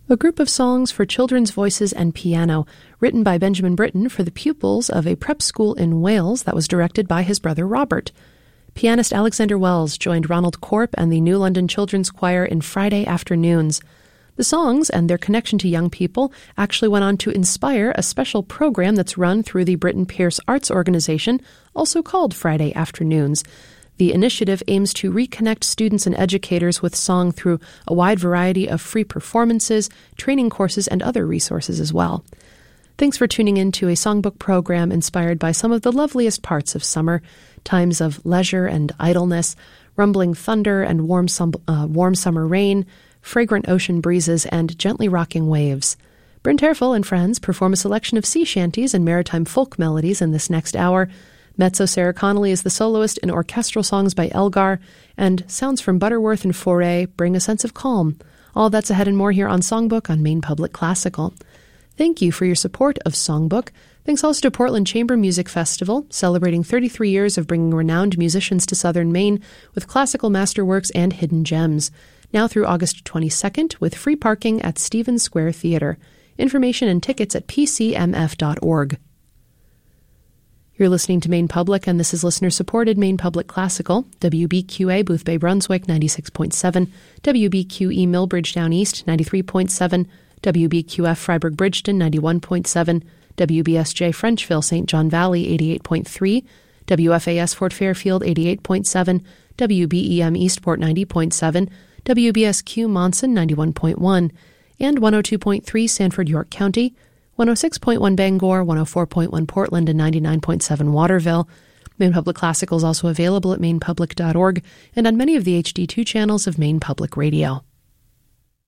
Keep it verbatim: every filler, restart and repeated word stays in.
a group of songs for children's voices and piano, written by Benjamin Britten for the pupils of a prep school in Wales that was directed by his brother Robert. Pianist Alexander Wells joined Ronald Corp and the New London Children's Choir in Friday Afternoons. The songs and their connection to young people actually went on to inspire a special program that's run through the Britten Pierce Arts Organization, also called Friday Afternoons. The initiative aims to reconnect students and educators with song through a wide variety of free performances, training courses, and other resources as well. Thanks for tuning in to a songbook program inspired by some of the loveliest parts of summer, times of leisure and idleness, rumbling thunder and warm, sum- uh, warm summer rain, fragrant ocean breezes, and gently rocking waves. Bryn Terfel and friends perform a selection of sea shanties and maritime folk melodies in this next hour. Mezzo Sarah Connolly is the soloist in orchestral songs by Elgar, and sounds from Butterworth and Fauré bring a sense of calm. All that's ahead and more here on Songbook on Maine Public Classical. Thank you for your support of Songbook. Thanks also to Portland Chamber Music Festival, celebrating thirty-three years of bringing renowned musicians to southern Maine with classical masterworks and hidden gems. Now through August twenty-second, with free parking at Stevens Square Theatre. Information and tickets at p c m f dot org. You're listening to Maine Public, and this is listener-supported Maine Public Classical, W B Q A Boothbay Brunswick ninety-six point seven, W B Q E Millbridge Down East ninety-three point seven, W B Q F Freiburg Bridgeton ninety-one point seven, W B S J Frenchville Saint John Valley eighty-eight point three, W F A S Fort Fairfield eighty-eight point seven, W B E M Eastport ninety point seven, W B S Q Monson ninety-one point one, and one oh two point three Sanford York County, one oh six point one Bangor, one oh four point one Portland, and ninety-nine point seven Waterville. Maine Public Classical is also available at maine public dot org and on many of the H D two channels of Maine Public Radio.